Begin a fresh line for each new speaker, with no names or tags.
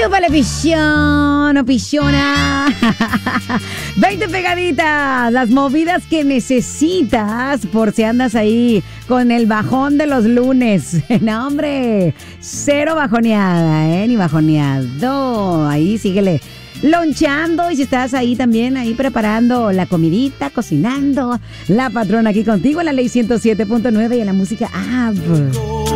Chúpale, pichón o pichona. 20 pegaditas, las movidas que necesitas por si andas ahí con el bajón de los lunes. No, hombre, cero bajoneada, ni bajoneado. Ahí síguele lonchando, y si estás ahí también, ahí preparando la comidita, cocinando. La patrona aquí contigo en la Ley 107.9 y en la música app.